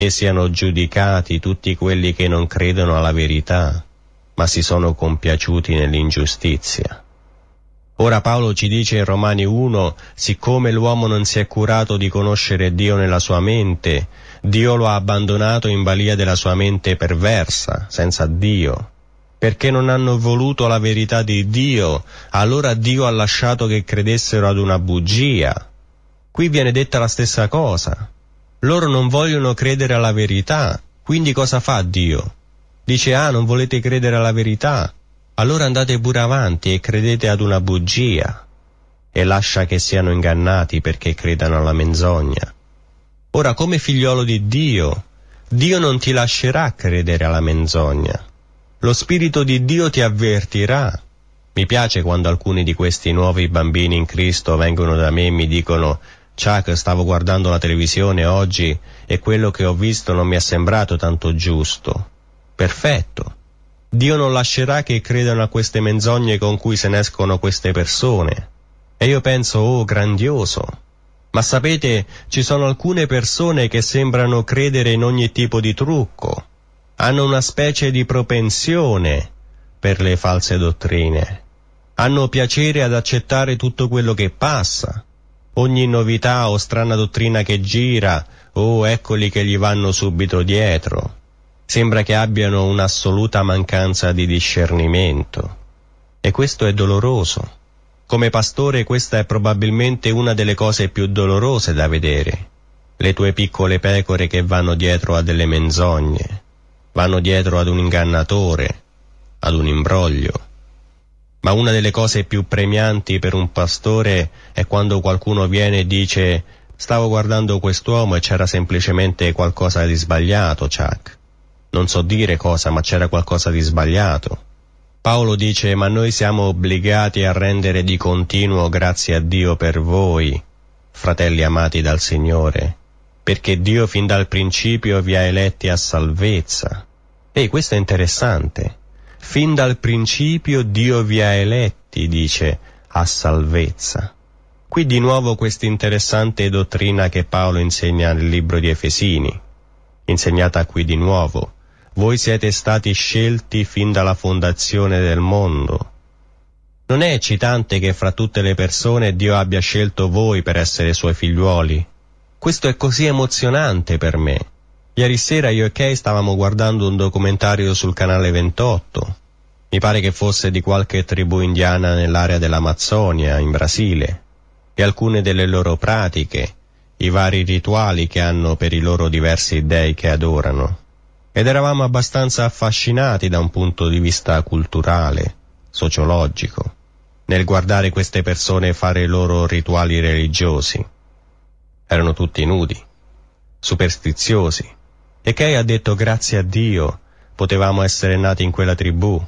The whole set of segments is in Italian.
e siano giudicati tutti quelli che non credono alla verità, ma si sono compiaciuti nell'ingiustizia. Ora Paolo ci dice in Romani 1, siccome l'uomo non si è curato di conoscere Dio nella sua mente, Dio lo ha abbandonato in balia della sua mente perversa, senza Dio. Perché non hanno voluto la verità di Dio, allora Dio ha lasciato che credessero ad una bugia. Qui viene detta la stessa cosa. Loro non vogliono credere alla verità, quindi cosa fa Dio? Dice, non volete credere alla verità? Allora andate pure avanti e credete ad una bugia, e lascia che siano ingannati perché credano alla menzogna. Ora, come figliolo di Dio, Dio non ti lascerà credere alla menzogna. Lo Spirito di Dio ti avvertirà. Mi piace quando alcuni di questi nuovi bambini in Cristo vengono da me e mi dicono: Chuck, stavo guardando la televisione oggi e quello che ho visto non mi è sembrato tanto giusto. Perfetto. Dio non lascerà che credano a queste menzogne con cui se ne escono queste persone. E io penso, grandioso. Ma sapete, ci sono alcune persone che sembrano credere in ogni tipo di trucco. Hanno una specie di propensione per le false dottrine. Hanno piacere ad accettare tutto quello che passa. Ogni novità o strana dottrina che gira, eccoli che gli vanno subito dietro. Sembra che abbiano un'assoluta mancanza di discernimento. E questo è doloroso. Come pastore questa è probabilmente una delle cose più dolorose da vedere. Le tue piccole pecore che vanno dietro a delle menzogne, vanno dietro ad un ingannatore, ad un imbroglio. Ma una delle cose più premianti per un pastore è quando qualcuno viene e dice: stavo guardando quest'uomo e c'era semplicemente qualcosa di sbagliato, Chuck. Non so dire cosa, ma c'era qualcosa di sbagliato. Paolo dice: ma noi siamo obbligati a rendere di continuo grazie a Dio per voi, fratelli amati dal Signore, perché Dio fin dal principio vi ha eletti a salvezza. Questo è interessante. Fin dal principio Dio vi ha eletti, dice, a salvezza. Qui di nuovo questa interessante dottrina che Paolo insegna nel libro di Efesini, insegnata qui di nuovo. Voi siete stati scelti fin dalla fondazione del mondo. Non è eccitante che fra tutte le persone Dio abbia scelto voi per essere suoi figliuoli? Questo è così emozionante per me. Ieri sera io e Kay stavamo guardando un documentario sul canale 28. Mi pare che fosse di qualche tribù indiana nell'area dell'Amazzonia, in Brasile, e alcune delle loro pratiche, i vari rituali che hanno per i loro diversi dei che adorano. Ed eravamo abbastanza affascinati da un punto di vista culturale, sociologico, nel guardare queste persone fare i loro rituali religiosi. Erano tutti nudi, superstiziosi. E Kay ha detto: grazie a Dio potevamo essere nati in quella tribù.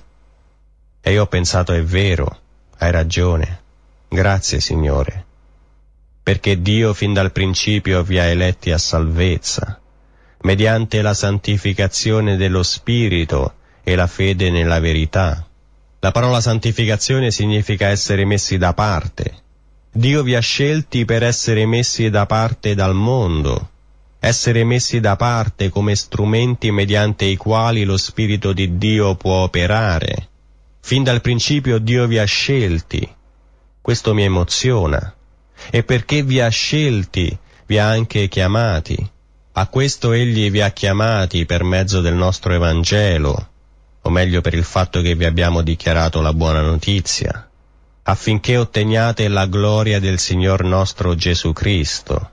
E io ho pensato: è vero, hai ragione, grazie Signore, perché Dio fin dal principio vi ha eletti a salvezza, mediante la santificazione dello Spirito e la fede nella verità. La parola santificazione significa essere messi da parte. Dio vi ha scelti per essere messi da parte dal mondo, essere messi da parte come strumenti mediante i quali lo Spirito di Dio può operare. Fin dal principio Dio vi ha scelti. Questo mi emoziona. E perché vi ha scelti, vi ha anche chiamati. A questo Egli vi ha chiamati per mezzo del nostro Evangelo, o meglio per il fatto che vi abbiamo dichiarato la buona notizia, affinché otteniate la gloria del Signor nostro Gesù Cristo.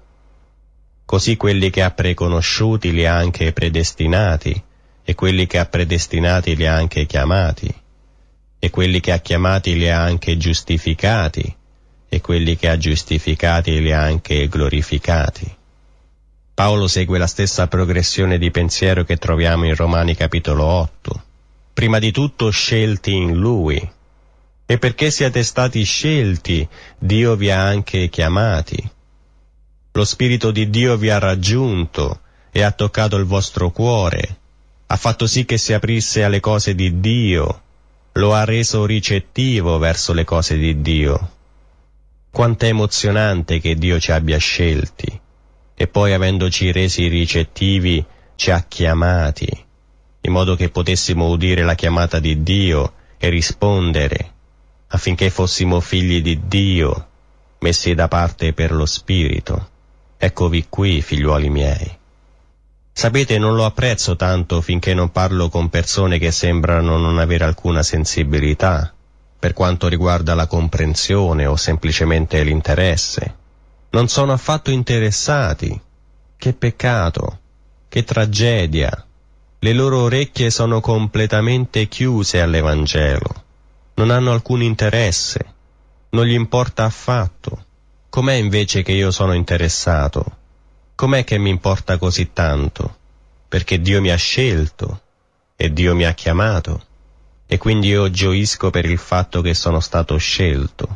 Così quelli che ha preconosciuti li ha anche predestinati, e quelli che ha predestinati li ha anche chiamati, e quelli che ha chiamati li ha anche giustificati, e quelli che ha giustificati li ha anche glorificati. Paolo segue la stessa progressione di pensiero che troviamo in Romani capitolo 8. Prima di tutto scelti in Lui. E perché siete stati scelti, Dio vi ha anche chiamati. Lo Spirito di Dio vi ha raggiunto e ha toccato il vostro cuore, ha fatto sì che si aprisse alle cose di Dio, lo ha reso ricettivo verso le cose di Dio. Quanto è emozionante che Dio ci abbia scelti, e poi avendoci resi ricettivi ci ha chiamati, in modo che potessimo udire la chiamata di Dio e rispondere, affinché fossimo figli di Dio, messi da parte per lo Spirito. Eccovi qui, figliuoli miei. Sapete, non lo apprezzo tanto finché non parlo con persone che sembrano non avere alcuna sensibilità per quanto riguarda la comprensione o semplicemente l'interesse. Non sono affatto interessati. Che peccato, che tragedia. Le loro orecchie sono completamente chiuse all'Evangelo. Non hanno alcun interesse. Non gli importa affatto. Com'è invece che io sono interessato? Com'è che mi importa così tanto? Perché Dio mi ha scelto e Dio mi ha chiamato e quindi io gioisco per il fatto che sono stato scelto.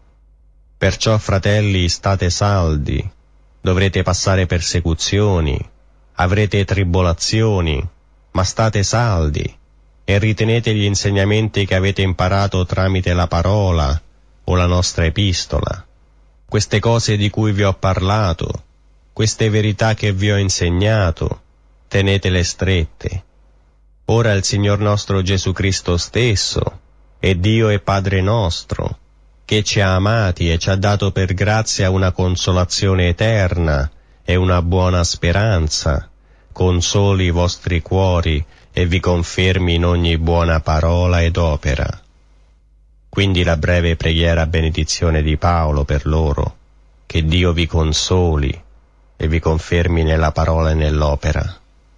Perciò, fratelli, state saldi, dovrete passare persecuzioni, avrete tribolazioni, ma state saldi e ritenete gli insegnamenti che avete imparato tramite la parola o la nostra epistola. Queste cose di cui vi ho parlato, queste verità che vi ho insegnato, tenetele strette. Ora il Signor nostro Gesù Cristo stesso, è Dio e Padre nostro, che ci ha amati e ci ha dato per grazia una consolazione eterna e una buona speranza, consoli i vostri cuori e vi confermi in ogni buona parola ed opera. Quindi la breve preghiera benedizione di Paolo per loro, che Dio vi consoli e vi confermi nella parola e nell'opera.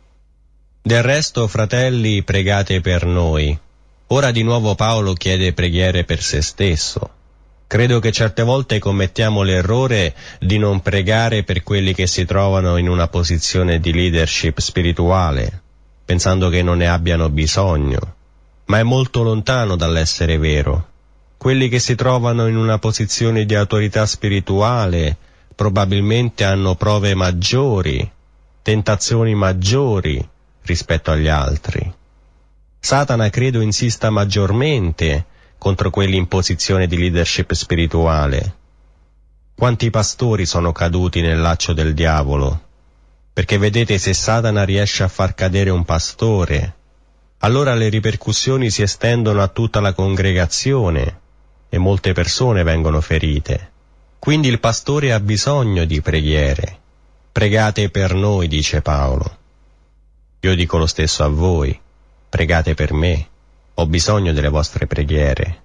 Del resto, fratelli, pregate per noi. Ora di nuovo Paolo chiede preghiere per se stesso. Credo che certe volte commettiamo l'errore di non pregare per quelli che si trovano in una posizione di leadership spirituale, pensando che non ne abbiano bisogno. Ma è molto lontano dall'essere vero. Quelli che si trovano in una posizione di autorità spirituale probabilmente hanno prove maggiori, tentazioni maggiori rispetto agli altri. Satana credo insista maggiormente contro quelli in posizione di leadership spirituale. Quanti pastori sono caduti nel laccio del diavolo? Perché vedete, se Satana riesce a far cadere un pastore, allora le ripercussioni si estendono a tutta la congregazione e molte persone vengono ferite. Quindi il pastore ha bisogno di preghiere. Pregate per noi, dice Paolo. Io dico lo stesso a voi. Pregate per me. Ho bisogno delle vostre preghiere.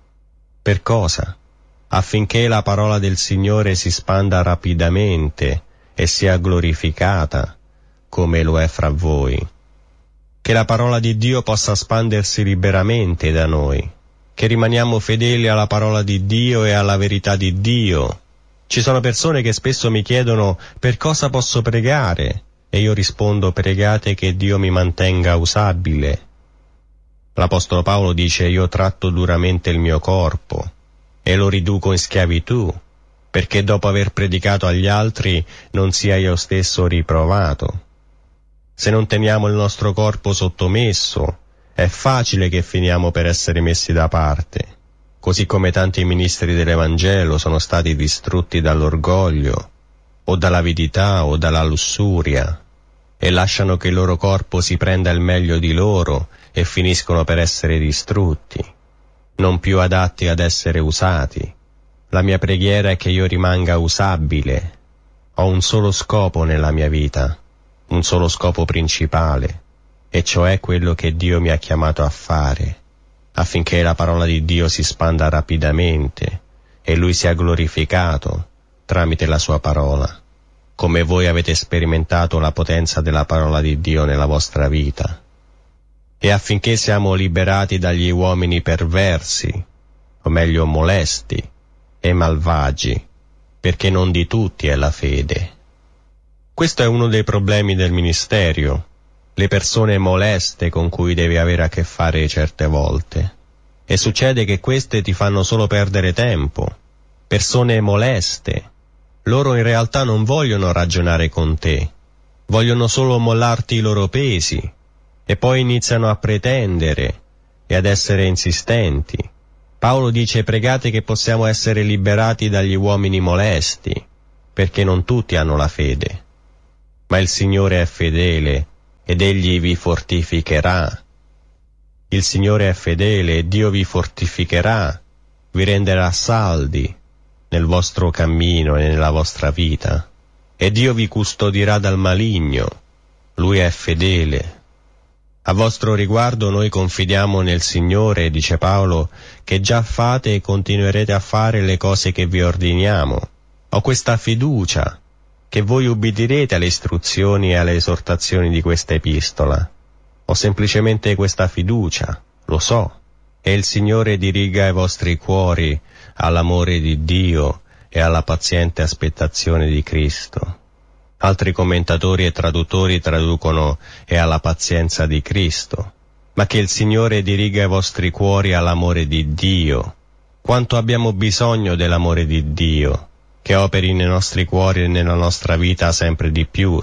Per cosa? Affinché la parola del Signore si spanda rapidamente e sia glorificata, come lo è fra voi. Che la parola di Dio possa spandersi liberamente da noi. Che rimaniamo fedeli alla parola di Dio e alla verità di Dio. Ci sono persone che spesso mi chiedono per cosa posso pregare e io rispondo: pregate che Dio mi mantenga usabile. L'Apostolo Paolo dice: io tratto duramente il mio corpo e lo riduco in schiavitù, perché dopo aver predicato agli altri non sia io stesso riprovato. Se non teniamo il nostro corpo sottomesso, è facile che finiamo per essere messi da parte, così come tanti ministri dell'Evangelo sono stati distrutti dall'orgoglio, o dall'avidità o dalla lussuria, e lasciano che il loro corpo si prenda il meglio di loro e finiscono per essere distrutti, non più adatti ad essere usati. La mia preghiera è che io rimanga usabile. Ho un solo scopo nella mia vita, un solo scopo principale, e cioè quello che Dio mi ha chiamato a fare, affinché la parola di Dio si spanda rapidamente e Lui sia glorificato tramite la sua parola, come voi avete sperimentato la potenza della parola di Dio nella vostra vita, e affinché siamo liberati dagli uomini perversi, o meglio molesti e malvagi, perché non di tutti è la fede. Questo è uno dei problemi del ministero, le persone moleste con cui devi avere a che fare certe volte. E succede che queste ti fanno solo perdere tempo. Persone moleste. Loro in realtà non vogliono ragionare con te, vogliono solo mollarti i loro pesi, e poi iniziano a pretendere e ad essere insistenti. Paolo dice: pregate che possiamo essere liberati dagli uomini molesti, perché non tutti hanno la fede. Ma il Signore è fedele ed Egli vi fortificherà. Il Signore è fedele e Dio vi fortificherà, vi renderà saldi nel vostro cammino e nella vostra vita, e Dio vi custodirà dal maligno. Lui è fedele. A vostro riguardo noi confidiamo nel Signore, dice Paolo, che già fate e continuerete a fare le cose che vi ordiniamo. Ho questa fiducia che voi ubbidirete alle istruzioni e alle esortazioni di questa epistola. Ho semplicemente questa fiducia, lo so, e il Signore diriga i vostri cuori all'amore di Dio e alla paziente aspettazione di Cristo. Altri commentatori e traduttori traducono «e alla pazienza di Cristo», ma che il Signore diriga i vostri cuori all'amore di Dio. Quanto abbiamo bisogno dell'amore di Dio, che operi nei nostri cuori e nella nostra vita sempre di più,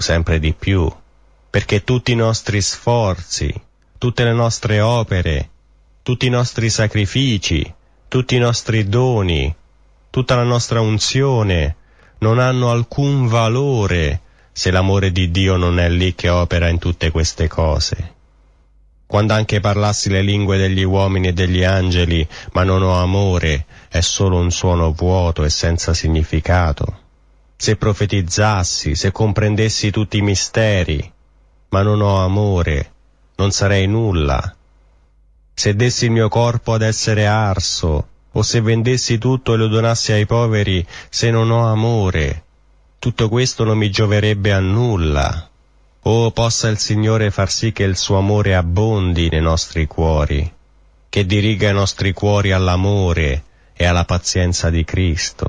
perché tutti i nostri sforzi, tutte le nostre opere, tutti i nostri sacrifici, tutti i nostri doni, tutta la nostra unzione non hanno alcun valore se l'amore di Dio non è lì che opera in tutte queste cose. Quando anche parlassi le lingue degli uomini e degli angeli, ma non ho amore, è solo un suono vuoto e senza significato. Se profetizzassi, se comprendessi tutti i misteri, ma non ho amore, non sarei nulla. Se dessi il mio corpo ad essere arso, o se vendessi tutto e lo donassi ai poveri, se non ho amore, tutto questo non mi gioverebbe a nulla. Oh, possa il Signore far sì che il suo amore abbondi nei nostri cuori, che diriga i nostri cuori all'amore e alla pazienza di Cristo.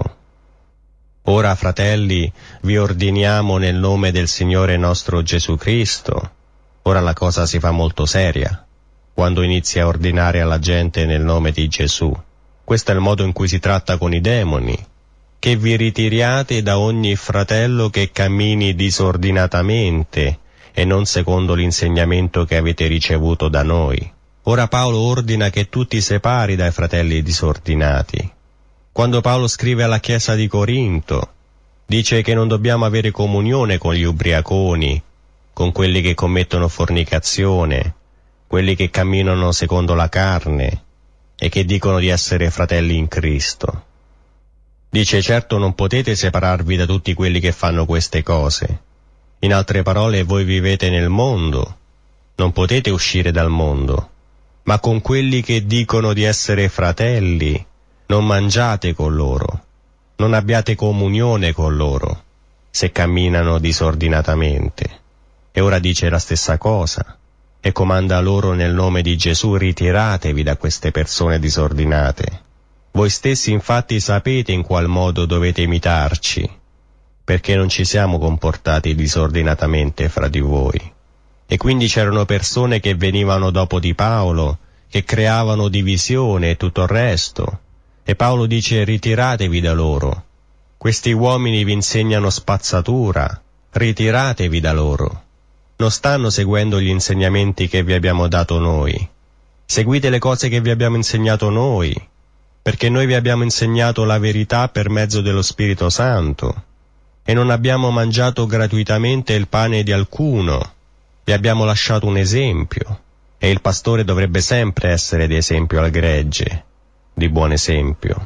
Ora, fratelli, vi ordiniamo nel nome del Signore nostro Gesù Cristo. Ora la cosa si fa molto seria, quando inizi a ordinare alla gente nel nome di Gesù. Questo è il modo in cui si tratta con i demoni. Che vi ritiriate da ogni fratello che cammini disordinatamente e non secondo l'insegnamento che avete ricevuto da noi. Ora Paolo ordina che tu ti separi dai fratelli disordinati. Quando Paolo scrive alla Chiesa di Corinto, dice che non dobbiamo avere comunione con gli ubriaconi, con quelli che commettono fornicazione, quelli che camminano secondo la carne e che dicono di essere fratelli in Cristo. Dice, certo non potete separarvi da tutti quelli che fanno queste cose. In altre parole, voi vivete nel mondo, non potete uscire dal mondo, ma con quelli che dicono di essere fratelli, non mangiate con loro, non abbiate comunione con loro, se camminano disordinatamente. E ora dice la stessa cosa, e comanda loro nel nome di Gesù, ritiratevi da queste persone disordinate. Voi stessi infatti sapete in qual modo dovete imitarci, perché non ci siamo comportati disordinatamente fra di voi. E quindi c'erano persone che venivano dopo di Paolo, che creavano divisione e tutto il resto. E Paolo dice, ritiratevi da loro. Questi uomini vi insegnano spazzatura, ritiratevi da loro. Non stanno seguendo gli insegnamenti che vi abbiamo dato noi. Seguite le cose che vi abbiamo insegnato noi, perché noi vi abbiamo insegnato la verità per mezzo dello Spirito Santo, e non abbiamo mangiato gratuitamente il pane di alcuno, vi abbiamo lasciato un esempio, e il pastore dovrebbe sempre essere di esempio al gregge, di buon esempio.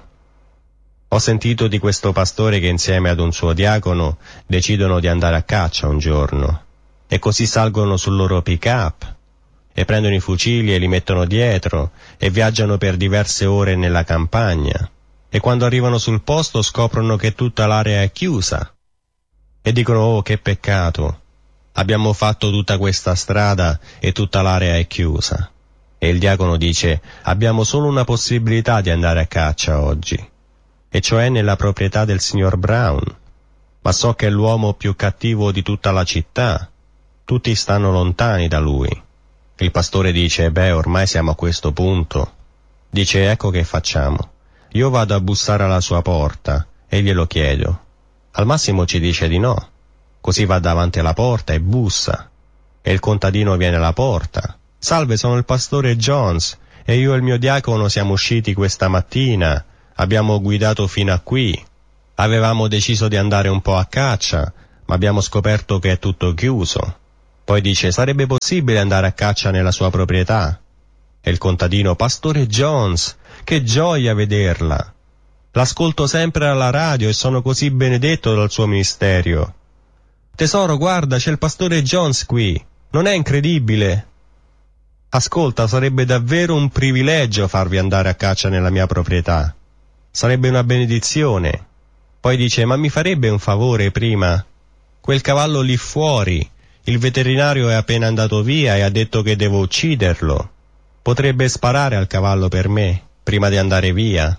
Ho sentito di questo pastore che insieme ad un suo diacono decidono di andare a caccia un giorno, e così salgono sul loro pick-up, e prendono i fucili e li mettono dietro e viaggiano per diverse ore nella campagna, e quando arrivano sul posto scoprono che tutta l'area è chiusa e dicono, oh, che peccato, abbiamo fatto tutta questa strada e tutta l'area è chiusa. E il diacono dice, abbiamo solo una possibilità di andare a caccia oggi, e cioè nella proprietà del signor Brown, ma so che è l'uomo più cattivo di tutta la città, tutti stanno lontani da lui. Il pastore dice, ormai siamo a questo punto. Dice, ecco che facciamo. Io vado a bussare alla sua porta e glielo chiedo. Al massimo ci dice di no. Così va davanti alla porta e bussa. E il contadino viene alla porta. Salve, sono il pastore Jones e io e il mio diacono siamo usciti questa mattina. Abbiamo guidato fino a qui. Avevamo deciso di andare un po' a caccia, ma abbiamo scoperto che è tutto chiuso. Poi dice: sarebbe possibile andare a caccia nella sua proprietà? E il contadino: Pastore Jones, che gioia vederla! L'ascolto sempre alla radio e sono così benedetto dal suo ministero. Tesoro, guarda, c'è il pastore Jones qui. Non è incredibile? Ascolta, sarebbe davvero un privilegio farvi andare a caccia nella mia proprietà. Sarebbe una benedizione. Poi dice: ma mi farebbe un favore prima? Quel cavallo lì fuori, il veterinario è appena andato via e ha detto che devo ucciderlo. Potrebbe sparare al cavallo per me, prima di andare via?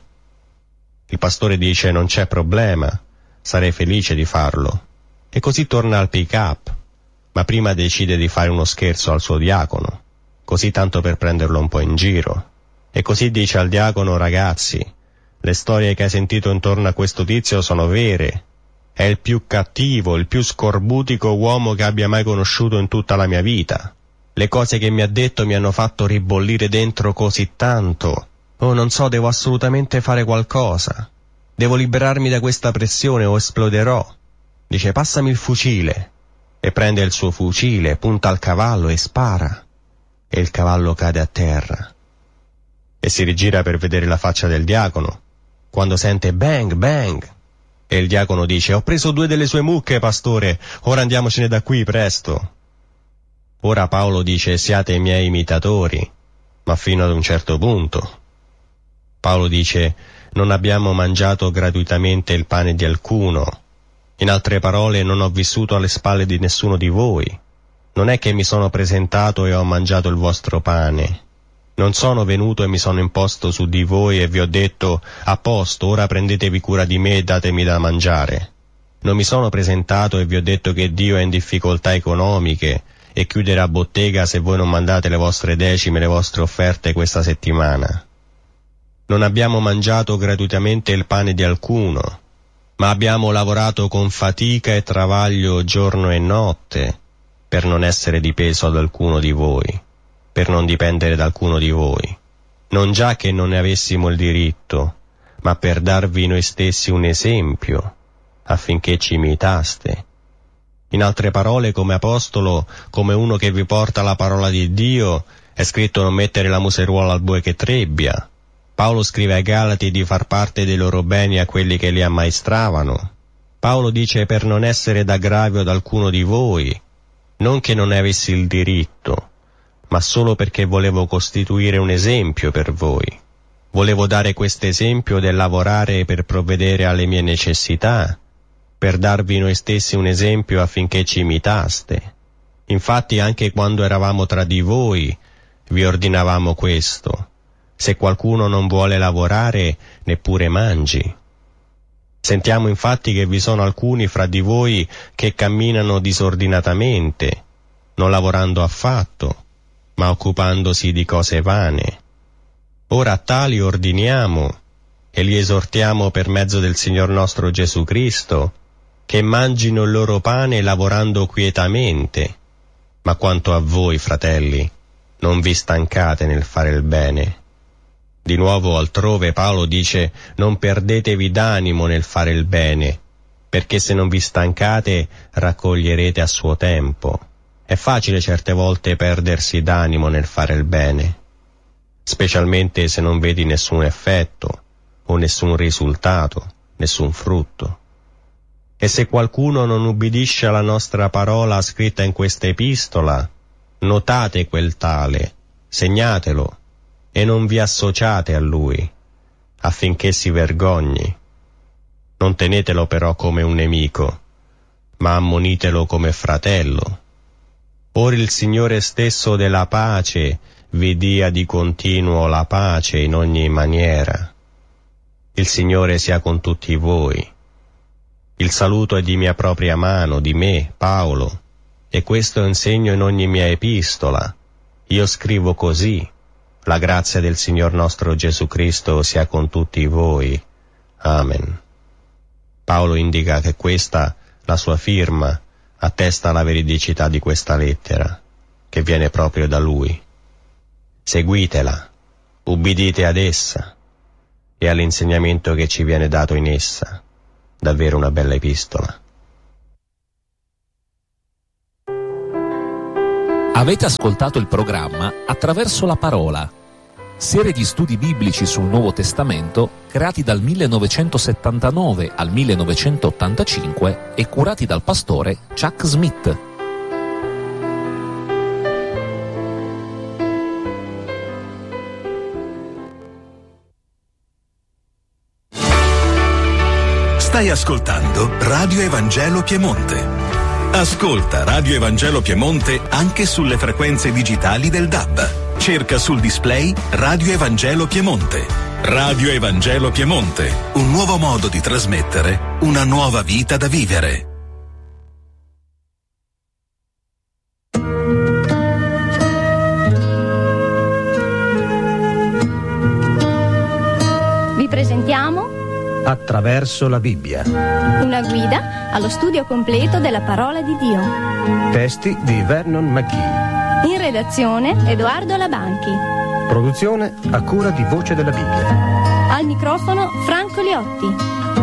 Il pastore dice: non c'è problema, sarei felice di farlo. E così torna al pick-up, ma prima decide di fare uno scherzo al suo diacono, così tanto per prenderlo un po' in giro. E così dice al diacono: ragazzi, le storie che hai sentito intorno a questo tizio sono vere. È il più cattivo, il più scorbutico uomo che abbia mai conosciuto in tutta la mia vita. Le cose che mi ha detto mi hanno fatto ribollire dentro così tanto. Oh, non so, devo assolutamente fare qualcosa. Devo liberarmi da questa pressione o esploderò. Dice: passami il fucile. E prende il suo fucile, punta al cavallo e spara. E il cavallo cade a terra. E si rigira per vedere la faccia del diacono, quando sente bang bang. E il diacono dice: ho preso 2 delle sue mucche, pastore, ora andiamocene da qui, presto. Ora Paolo dice: siate i miei imitatori, ma fino ad un certo punto. Paolo dice: non abbiamo mangiato gratuitamente il pane di alcuno. In altre parole, non ho vissuto alle spalle di nessuno di voi. Non è che mi sono presentato e ho mangiato il vostro pane. Non sono venuto e mi sono imposto su di voi e vi ho detto: a posto, ora prendetevi cura di me e datemi da mangiare. Non mi sono presentato e vi ho detto che Dio è in difficoltà economiche e chiuderà bottega se voi non mandate le vostre decime, le vostre offerte questa settimana. Non abbiamo mangiato gratuitamente il pane di alcuno, ma abbiamo lavorato con fatica e travaglio giorno e notte per non essere di peso ad alcuno di voi, per non dipendere da alcuno di voi, non già che non ne avessimo il diritto, ma per darvi noi stessi un esempio, affinché ci imitaste. In altre parole, come apostolo, come uno che vi porta la parola di Dio, è scritto: non mettere la museruola al bue che trebbia. Paolo scrive ai Galati di far parte dei loro beni a quelli che li ammaestravano. Paolo dice: per non essere d'aggravio ad alcuno di voi, non che non ne avessi il diritto, ma solo perché volevo costituire un esempio per voi. Volevo dare questo esempio del lavorare per provvedere alle mie necessità, per darvi noi stessi un esempio affinché ci imitaste. Infatti anche quando eravamo tra di voi vi ordinavamo questo: se qualcuno non vuole lavorare, neppure mangi. Sentiamo infatti che vi sono alcuni fra di voi che camminano disordinatamente, non lavorando affatto, ma occupandosi di cose vane. Ora a tali ordiniamo e li esortiamo per mezzo del Signor nostro Gesù Cristo, che mangino il loro pane lavorando quietamente. Ma quanto a voi, fratelli, non vi stancate nel fare il bene. Di nuovo altrove Paolo dice: non perdetevi d'animo nel fare il bene, perché se non vi stancate raccoglierete a suo tempo. È facile certe volte perdersi d'animo nel fare il bene, specialmente se non vedi nessun effetto o nessun risultato, nessun frutto. E se qualcuno non ubbidisce alla nostra parola scritta in questa epistola, notate quel tale, segnatelo, e non vi associate a lui, affinché si vergogni. Non tenetelo però come un nemico, ma ammonitelo come fratello. Ora il Signore stesso della pace vi dia di continuo la pace in ogni maniera. Il Signore sia con tutti voi. Il saluto è di mia propria mano, di me, Paolo, e questo insegno in ogni mia epistola. Io scrivo così: la grazia del Signor nostro Gesù Cristo sia con tutti voi. Amen. Paolo indica che questa, la sua firma, attesta la veridicità di questa lettera, che viene proprio da lui. Seguitela, ubbidite ad essa e all'insegnamento che ci viene dato in essa. Davvero una bella epistola. Avete ascoltato il programma Attraverso la parola, serie di studi biblici sul Nuovo Testamento creati dal 1979 al 1985 e curati dal pastore Chuck Smith. Stai ascoltando Radio Evangelo Piemonte. Ascolta Radio Evangelo Piemonte anche sulle frequenze digitali del DAB. Cerca sul display Radio Evangelo Piemonte. Radio Evangelo Piemonte, un nuovo modo di trasmettere una nuova vita da vivere. Vi presentiamo Attraverso la Bibbia. Una guida allo studio completo della parola di Dio. Testi di Vernon McGee. In redazione Edoardo Labanchi. Produzione a cura di Voce della Bibbia. Al microfono Franco Liotti.